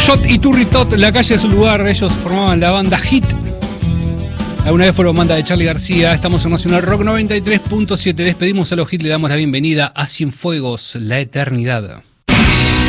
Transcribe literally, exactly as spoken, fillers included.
Turshot y Turritot, la calle es su lugar. Ellos formaban la banda Hit. Alguna vez fueron banda de Charly García. Estamos en Nacional Rock noventa y tres punto siete. Despedimos a los Hit, le damos la bienvenida a Cienfuegos, la eternidad.